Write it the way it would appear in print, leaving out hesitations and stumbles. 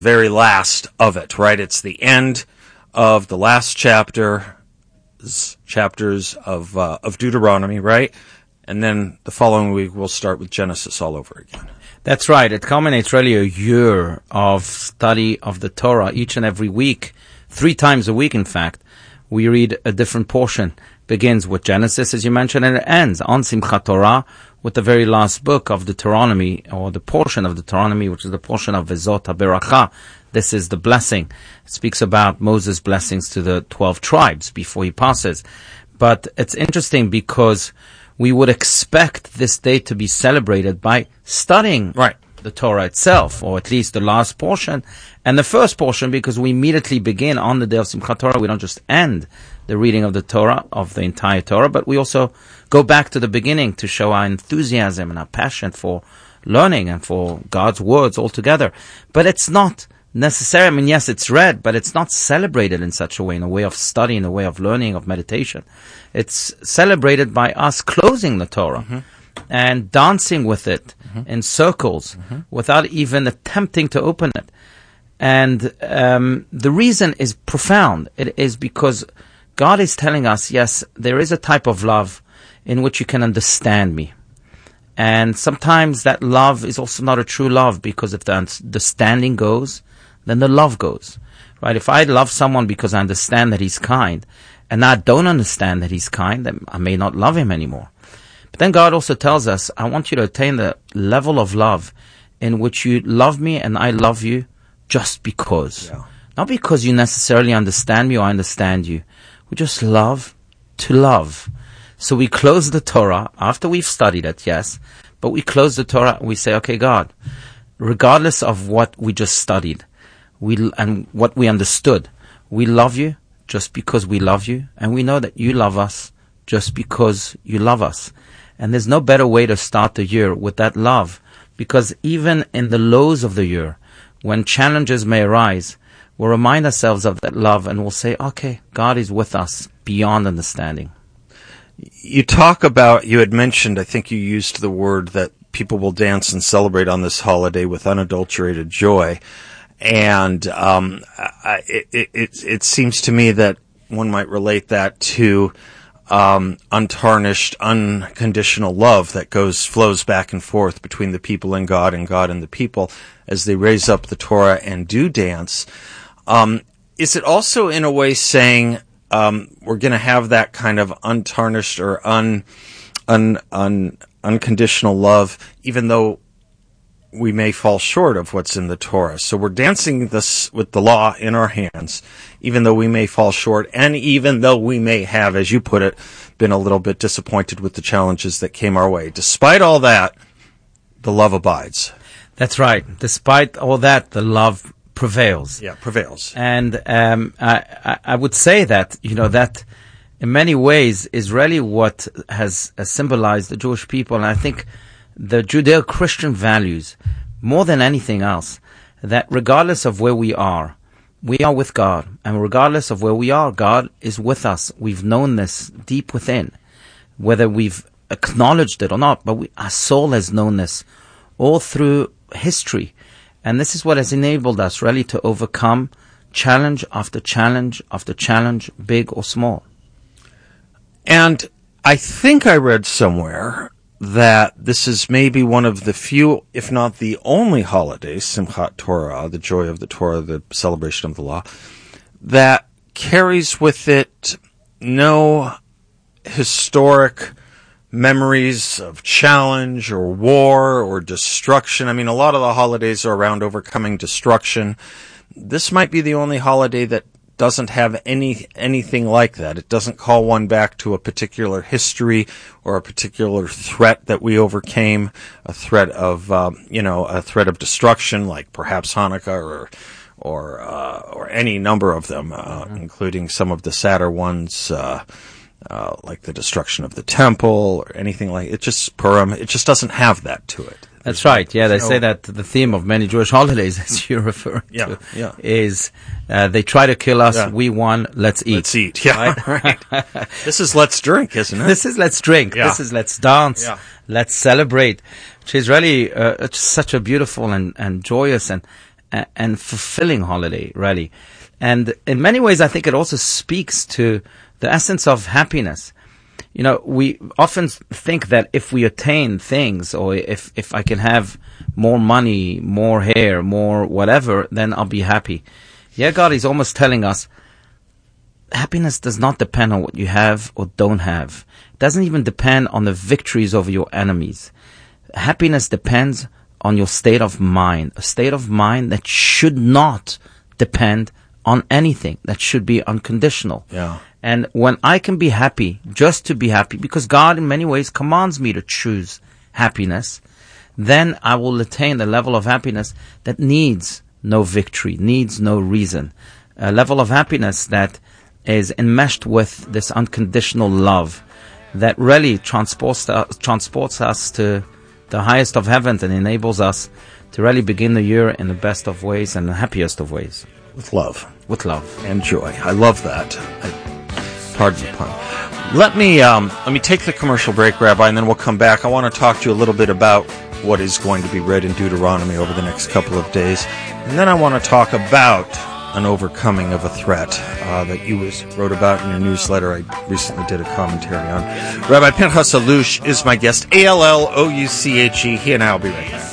very last of it, right? It's the end of the last chapters of Deuteronomy, right? And then the following week we'll start with Genesis all over again. That's right. It culminates really a year of study of the Torah each and every week, 3 times a week, in fact. We read a different portion. Begins with Genesis, as you mentioned, and it ends on Simchat Torah with the very last book of Deuteronomy, or the portion of Deuteronomy, which is the portion of Vezot HaBeracha. This is the blessing. It speaks about Moses' blessings to the 12 tribes before he passes. But it's interesting because we would expect this day to be celebrated by studying the Torah itself, or at least the last portion and the first portion, because we immediately begin on the day of Simchat Torah. We don't just end the reading of the Torah, of the entire Torah, but we also go back to the beginning to show our enthusiasm and our passion for learning and for God's words altogether. But it's not necessary. I mean, yes, it's read, but it's not celebrated in such a way, in a way of study, in a way of learning, of meditation. It's celebrated by us closing the Torah and dancing with it in circles without even attempting to open it. And the reason is profound. It is because God is telling us, yes, there is a type of love in which you can understand me. And sometimes that love is also not a true love, because if the understanding goes, then the love goes. Right? If I love someone because I understand that he's kind, and I don't understand that he's kind, then I may not love him anymore. But then God also tells us, I want you to attain the level of love in which you love me and I love you just because. Yeah. Not because you necessarily understand me or I understand you. We just love to love. So we close the Torah after we've studied it, yes, but we close the Torah and we say, okay, God, regardless of what we just studied and what we understood, we love you just because we love you, and we know that you love us just because you love us. And there's no better way to start the year with that love, because even in the lows of the year, when challenges may arise, we'll remind ourselves of that love and we'll say, okay, God is with us beyond understanding. You had mentioned, I think you used the word that people will dance and celebrate on this holiday with unadulterated joy. And it seems to me that one might relate that to untarnished, unconditional love that flows back and forth between the people and God and the people as they raise up the Torah and do dance. Is it also in a way saying we're going to have that kind of untarnished or unconditional love, even though we may fall short of what's in the Torah? So we're dancing this with the law in our hands, even though we may fall short, and even though we may have, as you put it, been a little bit disappointed with the challenges that came our way. Despite all that, the love abides. That's right. Despite all that, the love prevails. Yeah, prevails. And I would say that, that in many ways is really what has symbolized the Jewish people, and I think the Judeo-Christian values, more than anything else, that regardless of where we are with God. And regardless of where we are, God is with us. We've known this deep within, whether we've acknowledged it or not, but our soul has known this all through history. And this is what has enabled us really to overcome challenge after challenge after challenge, big or small. And I think I read somewhere that this is maybe one of the few, if not the only holiday, Simchat Torah, the joy of the Torah, the celebration of the law, that carries with it no historic memories of challenge or war or destruction. I mean, a lot of the holidays are around overcoming destruction. This might be the only holiday that doesn't have anything like that. It doesn't call one back to a particular history or a particular threat that we overcame, a threat of destruction, like perhaps Hanukkah or any number of them, including some of the sadder ones, like the destruction of the temple or anything like it. Just Purim. It just doesn't have that to it. That's right. Yeah, they say that the theme of many Jewish holidays, as you're referring to, is they try to kill us. Yeah. We won. Let's eat. Let's eat. Yeah, right. This is let's drink, isn't it? This is let's drink. Yeah. This is let's dance. Yeah. Let's celebrate. Which is really such a beautiful and joyous and and fulfilling holiday, really. And in many ways, I think it also speaks to the essence of happiness. You know, we often think that if we attain things, or if I can have more money, more hair, more whatever, then I'll be happy. Yeah, God is almost telling us, happiness does not depend on what you have or don't have. It doesn't even depend on the victories over your enemies. Happiness depends on your state of mind, a state of mind that should not depend on anything, that should be unconditional. Yeah. And when I can be happy, just to be happy, because God in many ways commands me to choose happiness, then I will attain a level of happiness that needs no victory, needs no reason. A level of happiness that is enmeshed with this unconditional love that really transports us to the highest of heavens and enables us to really begin the year in the best of ways and the happiest of ways. With love. With love. And joy. I love that. Pardon the pun. Let me take the commercial break, Rabbi, and then we'll come back. I want to talk to you a little bit about what is going to be read in Deuteronomy over the next couple of days. And then I want to talk about an overcoming of a threat that you wrote about in your newsletter. I recently did a commentary on. Rabbi Pinchas Allouche is my guest, Allouche. He and I will be right back.